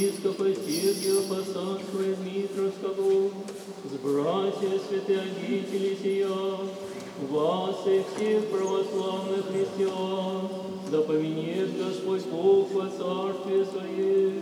архиепископа Сергия Посадского и Дмитровского, с братья святоодители сия, вас и всех православных христиан, да поменет Господь Бог во царстве Своем.